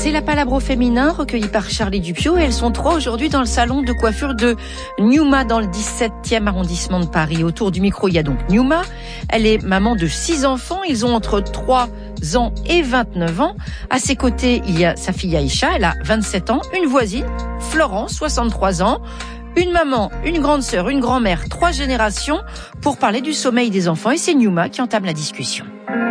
C'est la palabre au féminin recueillie par Charlie Dupio et elles sont 3 aujourd'hui dans le salon de coiffure de Newma dans le 17e arrondissement de Paris. Autour du micro, il y a donc Newma. Elle est maman de 6 enfants. Ils ont entre 3 ans et 29 ans. À ses côtés, il y a sa fille Aïcha. Elle a 27 ans. Une voisine, Florence, 63 ans. Une maman, une grande sœur, une grand-mère, 3 générations pour parler du sommeil des enfants. Et c'est Newma qui entame la discussion.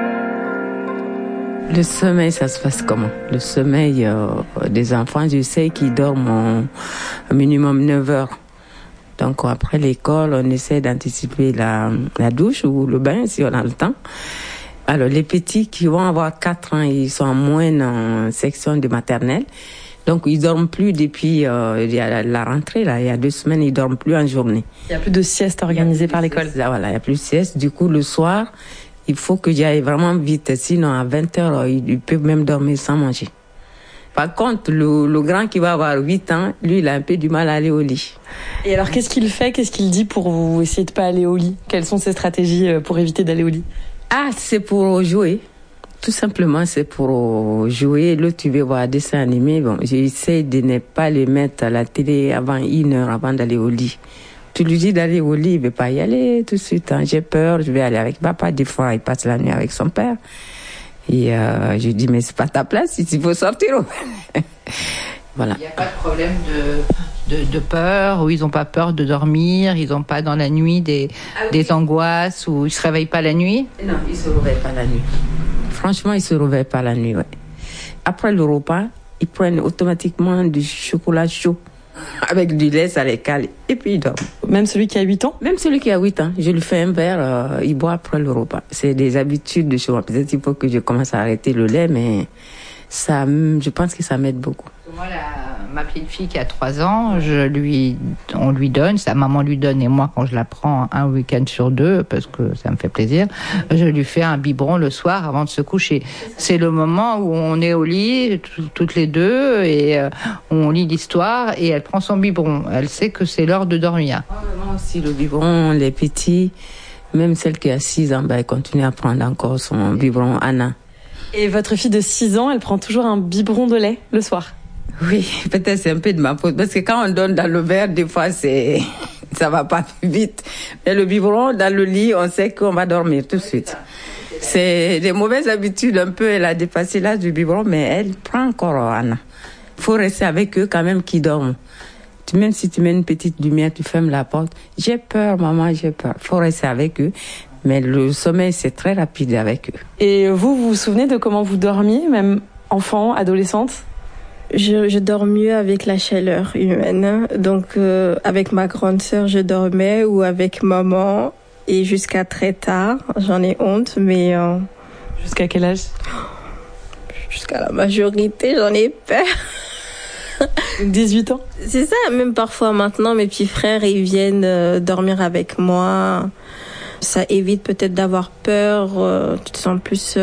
Le sommeil, ça se passe comment? Le sommeil des enfants, je sais qu'ils dorment au minimum 9 heures. Donc après l'école, on essaie d'anticiper la douche ou le bain si on a le temps. Alors les petits qui vont avoir 4 ans, ils sont en moyenne en section de maternelle. Donc ils dorment plus depuis il y a la rentrée, là, il y a 2 semaines, ils dorment plus en journée. Il y a plus de sieste organisée par l'école. Voilà, il y a plus de sieste. Du coup, le soir, il faut que j'aille vraiment vite. Sinon, à 20h, ils peuvent même dormir sans manger. Par contre, le grand qui va avoir 8 ans, lui, il a un peu du mal à aller au lit. Et alors, qu'est-ce qu'il fait? Qu'est-ce qu'il dit pour vous essayer de pas aller au lit? Quelles sont ses stratégies pour éviter d'aller au lit? Ah, c'est pour jouer. Tout simplement, c'est pour jouer. Là, tu veux voir un dessin animé. Bon, j'essaie de ne pas les mettre à la télé avant 1 heure avant d'aller au lit. Tu lui dis d'aller au lit, il ne veut pas y aller tout de suite. Hein. J'ai peur, je vais aller avec papa. Des fois, il passe la nuit avec son père. Et je dis, mais c'est pas ta place, il faut sortir. Voilà. Il n'y a pas de problème de peur, ou ils n'ont pas peur de dormir, ils n'ont pas dans la nuit des angoisses, ou ils ne se réveillent pas la nuit? Non, ils ne se réveillent pas la nuit. Franchement, ils ne se réveillent pas la nuit, ouais. Après le repas, ils prennent automatiquement du chocolat chaud. Avec du lait, ça les cale. Et puis il dort. Même celui qui a 8 ans? Même celui qui a 8 ans. Je lui fais un verre, il boit après le repas. C'est des habitudes de chez moi. Peut-être qu'il faut que je commence à arrêter le lait, mais ça, je pense que ça m'aide beaucoup. Moi, ma petite fille qui a 3 ans, on lui donne, sa maman lui donne, et moi, quand je la prends un week-end sur 2, parce que ça me fait plaisir, je lui fais un biberon le soir avant de se coucher. C'est le moment où on est au lit, toutes les deux, et on lit l'histoire, et elle prend son biberon. Elle sait que c'est l'heure de dormir. Moi aussi, le biberon, les petits, même celle qui a 6 ans, elle continue à prendre encore son biberon Anna. Et votre fille de 6 ans, elle prend toujours un biberon de lait le soir? Oui, peut-être c'est un peu de ma faute, parce que quand on donne dans le verre, des fois, ça va pas vite. Mais le biberon, dans le lit, on sait qu'on va dormir tout de suite. C'est des mauvaises habitudes un peu, elle a dépassé l'âge du biberon, mais elle prend encore Anna. Faut rester avec eux quand même qui dorment. Même si tu mets une petite lumière, tu fermes la porte. J'ai peur, maman, j'ai peur. Faut rester avec eux. Mais le sommeil, c'est très rapide avec eux. Et vous vous souvenez de comment vous dormiez, même enfant, adolescente? Je dors mieux avec la chaleur humaine. Donc, avec ma grande sœur, je dormais, ou avec maman, et jusqu'à très tard. J'en ai honte, mais... Jusqu'à quel âge? Jusqu'à la majorité, j'en ai peur. 18 ans? C'est ça, même parfois maintenant, mes petits frères, ils viennent dormir avec moi. Ça évite peut-être d'avoir peur, tu te sens plus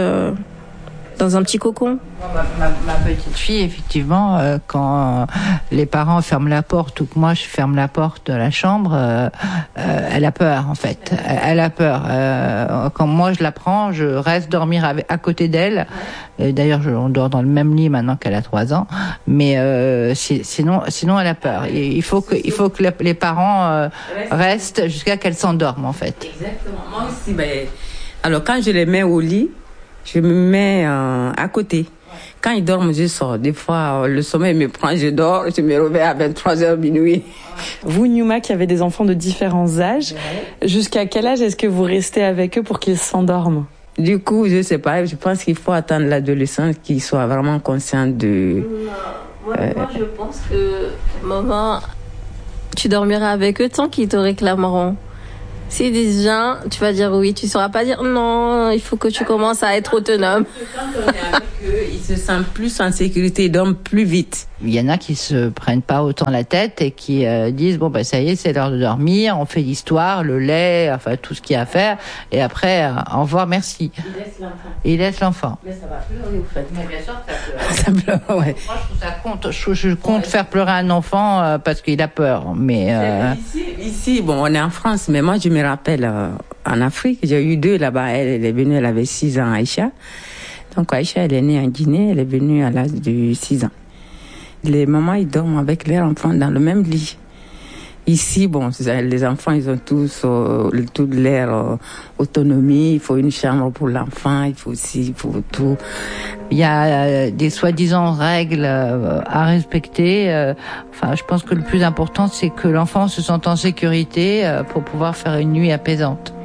dans un petit cocon. Ma petite fille, effectivement, quand les parents ferment la porte ou que moi je ferme la porte de la chambre, elle a peur en fait. Elle a peur. Quand moi je la prends, je reste dormir à côté d'elle. Et d'ailleurs, on dort dans le même lit maintenant qu'elle a 3 ans. Mais sinon elle a peur. Il faut que les parents restent jusqu'à qu'elle s'endorme en fait. Exactement. Moi aussi, alors quand je les mets au lit, je me mets à côté. Quand ils dorment, je sors. Des fois, le sommeil me prend, je dors, je me réveille à 23h minuit. Vous, Newma, qui avez des enfants de différents âges, jusqu'à quel âge est-ce que vous restez avec eux pour qu'ils s'endorment? Du coup, je sais pas, je pense qu'il faut attendre l'adolescence qu'ils soient vraiment conscients de... Moi, je pense que, maman, tu dormiras avec eux tant qu'ils te réclameront. S'ils disent bien, tu vas dire oui. Tu ne sauras pas dire non, il faut que tu commences à être autonome. Quand on est avec eux, ils se sentent plus en sécurité, ils dorment plus vite. Il y en a qui se prennent pas autant la tête et qui disent bon ça y est, c'est l'heure de dormir, on fait l'histoire, le lait, enfin tout ce qu'il y a à faire, et après au revoir, merci. Il laisse l'enfant. Mais ça va pleurer au fait. Mais bien sûr que ça pleure. Ça pleure, ouais. Moi je trouve ça compte. Je compte faire pleurer un enfant parce qu'il a peur, mais ici, bon, on est en France, mais moi je me rappelle en Afrique, j'ai eu 2 là-bas. Elle est venue, elle avait 6 ans, Aïcha. Donc Aïcha, elle est née en Guinée, elle est venue à l'âge de 6 ans. Les mamans, ils dorment avec leurs enfants dans le même lit. Ici, bon, les enfants, ils ont tous toute leur autonomie. Il faut une chambre pour l'enfant, il faut tout. Il y a des soi-disant règles à respecter. Enfin, je pense que le plus important, c'est que l'enfant se sente en sécurité pour pouvoir faire une nuit apaisante.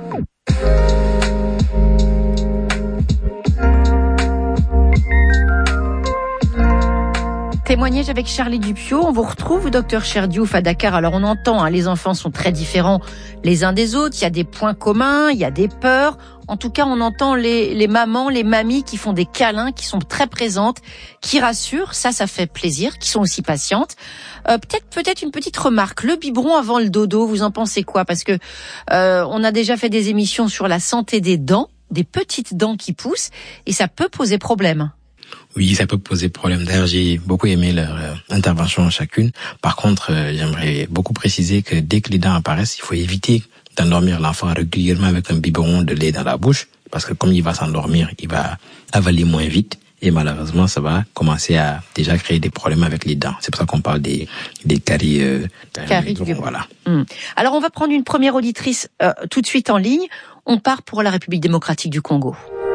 Témoignage avec Charlie Dupieux. On vous retrouve, docteur Cherdiouf, à Dakar. Alors on entend, les enfants sont très différents les uns des autres. Il y a des points communs, il y a des peurs. En tout cas, on entend les mamans, les mamies qui font des câlins, qui sont très présentes, qui rassurent. Ça fait plaisir, qui sont aussi patientes. Peut-être une petite remarque. Le biberon avant le dodo, vous en pensez quoi? Parce que on a déjà fait des émissions sur la santé des dents, des petites dents qui poussent, et ça peut poser problème. Oui, ça peut poser problème. D'ailleurs, j'ai beaucoup aimé leur intervention chacune. Par contre, j'aimerais beaucoup préciser que dès que les dents apparaissent, il faut éviter d'endormir l'enfant régulièrement avec un biberon de lait dans la bouche, parce que comme il va s'endormir, il va avaler moins vite et malheureusement, ça va commencer à déjà créer des problèmes avec les dents. C'est pour ça qu'on parle des caries. Caries du biberon. Voilà. Alors, on va prendre une première auditrice tout de suite en ligne. On part pour la République démocratique du Congo.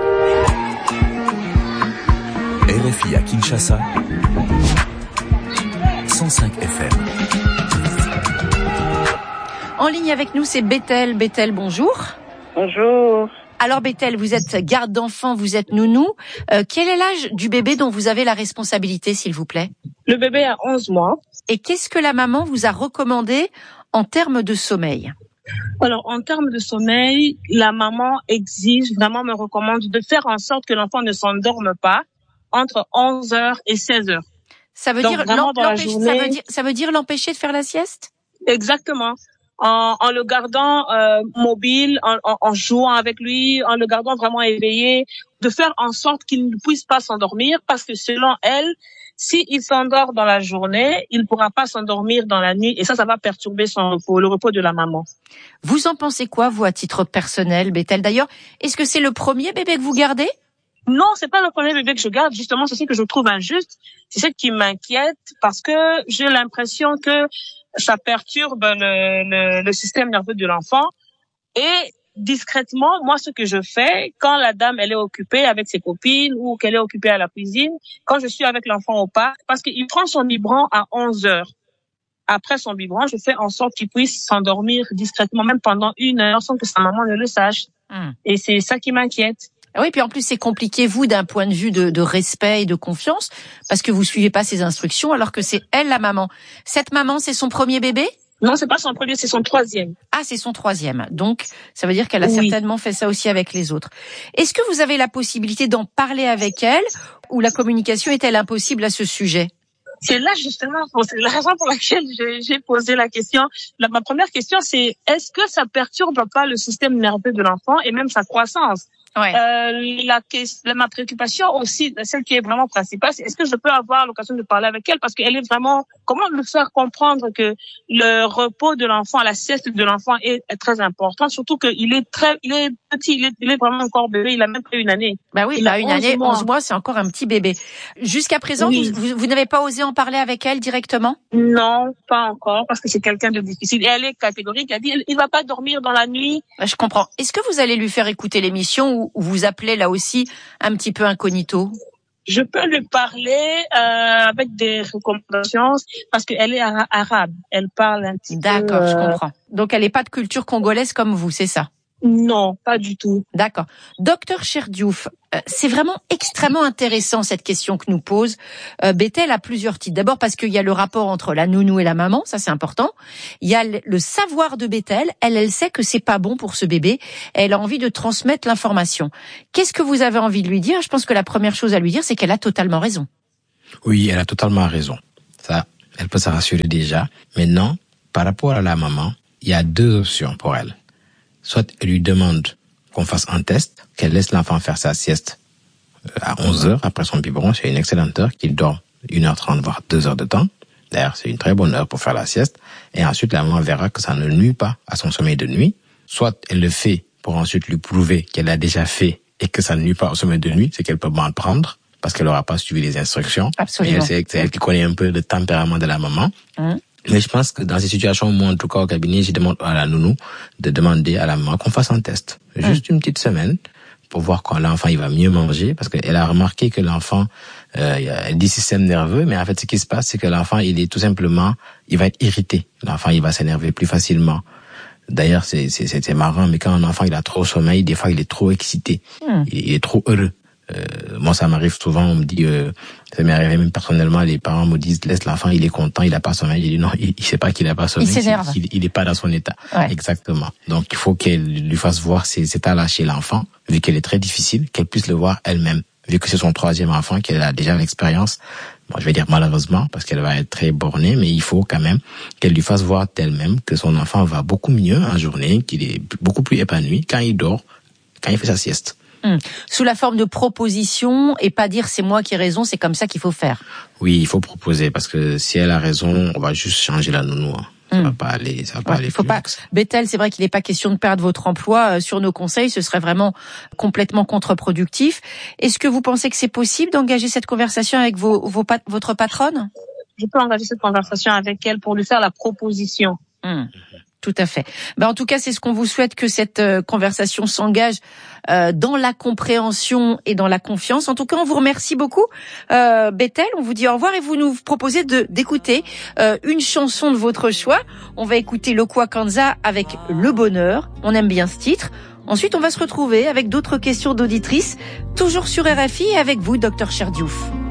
RFI à Kinshasa, 105 FM. En ligne avec nous, c'est Bethel. Bethel, bonjour. Bonjour. Alors Bethel, vous êtes garde d'enfant, vous êtes nounou. Quel est l'âge du bébé dont vous avez la responsabilité, s'il vous plaît? Le bébé a 11 mois. Et qu'est-ce que la maman vous a recommandé en termes de sommeil? Alors, en termes de sommeil, la maman me recommande de faire en sorte que l'enfant ne s'endorme pas entre 11h et 16h. Ça veut dire l'empêcher de faire la sieste? Exactement. En le gardant mobile, en jouant avec lui, en le gardant vraiment éveillé, de faire en sorte qu'il ne puisse pas s'endormir, parce que selon elle, s'il s'endort dans la journée, il ne pourra pas s'endormir dans la nuit, et ça va perturber son repos, le repos de la maman. Vous en pensez quoi, vous, à titre personnel, Bethel? D'ailleurs, est-ce que c'est le premier bébé que vous gardez? Non, c'est pas le premier bébé que je garde. Justement, c'est ce que je trouve injuste. C'est ce qui m'inquiète, parce que j'ai l'impression que ça perturbe le système nerveux de l'enfant. Et discrètement, moi, ce que je fais, quand la dame, elle est occupée avec ses copines ou qu'elle est occupée à la cuisine, quand je suis avec l'enfant au parc, parce qu'il prend son biberon à 11h. Après son biberon, je fais en sorte qu'il puisse s'endormir discrètement, même pendant 1 heure, sans que sa maman ne le sache. Et c'est ça qui m'inquiète. Oui, puis en plus, c'est compliqué, vous, d'un point de vue de respect et de confiance, parce que vous suivez pas ses instructions, alors que c'est elle, la maman. Cette maman, c'est son premier bébé? Non, c'est pas son premier, c'est son 3e. Ah, c'est son 3e. Donc, ça veut dire qu'elle a certainement fait ça aussi avec les autres. Est-ce que vous avez la possibilité d'en parler avec elle, ou la communication est-elle impossible à ce sujet? C'est là, justement, c'est la raison pour laquelle j'ai posé la question. Ma première question, c'est est-ce que ça perturbe pas le système nerveux de l'enfant et même sa croissance? Ouais. Ma préoccupation aussi, celle qui est vraiment principale, c'est est-ce que je peux avoir l'occasion de parler avec elle, parce qu'elle est vraiment, comment lui faire comprendre que le repos de l'enfant, la sieste de l'enfant est très important, surtout qu'il est petit, il est vraiment encore bébé, il a même pas 1 année. Bah oui, 11 mois, c'est encore un petit bébé. Jusqu'à présent, vous n'avez pas osé en parler avec elle directement? Non, pas encore, parce que c'est quelqu'un de difficile. Et elle est catégorique, elle dit, il va pas dormir dans la nuit. Je comprends. Est-ce que vous allez lui faire écouter l'émission, ou vous appelez là aussi un petit peu incognito? Je peux lui parler avec des recommandations, parce qu'elle est arabe. Elle parle un petit peu. D'accord, je comprends. Donc elle n'est pas de culture congolaise comme vous, c'est ça? Non, pas du tout. D'accord. Docteur Cherdiouf, c'est vraiment extrêmement intéressant cette question que nous pose Bethel à plusieurs titres. D'abord parce qu'il y a le rapport entre la nounou et la maman, ça c'est important. Il y a le savoir de Bethel, elle sait que c'est pas bon pour ce bébé, elle a envie de transmettre l'information. Qu'est-ce que vous avez envie de lui dire? Je pense que la première chose à lui dire, c'est qu'elle a totalement raison. Oui, elle a totalement raison. Ça, elle peut se rassurer déjà. Maintenant, par rapport à la maman, il y a 2 options pour elle. Soit elle lui demande qu'on fasse un test, qu'elle laisse l'enfant faire sa sieste à 11h après son biberon, c'est une excellente heure, qu'il dort 1h30 voire 2 heures de temps. D'ailleurs, c'est une très bonne heure pour faire la sieste. Et ensuite, la maman verra que ça ne nuit pas à son sommeil de nuit. Soit elle le fait pour ensuite lui prouver qu'elle a déjà fait et que ça ne nuit pas au sommeil de nuit, c'est qu'elle peut mal prendre parce qu'elle n'aura pas suivi les instructions. Absolument. C'est elle qui connaît un peu le tempérament de la maman. Mais je pense que dans ces situations, moi, en tout cas, au cabinet, je demande à la nounou de demander à la maman qu'on fasse un test. Juste une petite semaine pour voir quand l'enfant, il va mieux manger, parce qu'elle a remarqué que l'enfant, il y a des systèmes nerveux, mais en fait, ce qui se passe, c'est que l'enfant, il est tout simplement, il va être irrité. L'enfant, il va s'énerver plus facilement. D'ailleurs, c'est marrant, mais quand un enfant, il a trop sommeil, des fois, il est trop excité. Il est trop heureux. Moi, ça m'arrive souvent, on me dit, ça m'est arrivé même personnellement, les parents me disent, laisse l'enfant, il est content, il a pas sommeil. J'ai dit non, il sait pas qu'il a pas sommeil. Il s'énerve. Il est pas dans son état. Ouais. Exactement. Donc, il faut qu'elle lui fasse voir ses états-là chez l'enfant, vu qu'elle est très difficile, qu'elle puisse le voir elle-même. Vu que c'est son 3e enfant, qu'elle a déjà l'expérience. Bon, je vais dire malheureusement, parce qu'elle va être très bornée, mais il faut quand même qu'elle lui fasse voir d'elle-même que son enfant va beaucoup mieux en journée, qu'il est beaucoup plus épanoui quand il dort, quand il fait sa sieste. Sous la forme de proposition et pas dire c'est moi qui ai raison, c'est comme ça qu'il faut faire. Oui, il faut proposer parce que si elle a raison, on va juste changer la nounou. Ça va pas aller, Il faut pas. Bethel, c'est vrai qu'il n'est pas question de perdre votre emploi sur nos conseils, ce serait vraiment complètement contre-productif. Est-ce que vous pensez que c'est possible d'engager cette conversation avec votre patronne? Je peux engager cette conversation avec elle pour lui faire la proposition. Tout à fait. En tout cas, c'est ce qu'on vous souhaite, que cette conversation s'engage dans la compréhension et dans la confiance. En tout cas, on vous remercie beaucoup, Bethel. On vous dit au revoir et vous nous proposez d'écouter une chanson de votre choix. On va écouter Lokwa Kanza avec Le Bonheur. On aime bien ce titre. Ensuite, on va se retrouver avec d'autres questions d'auditrices, toujours sur RFI et avec vous, Dr Cher Diouf.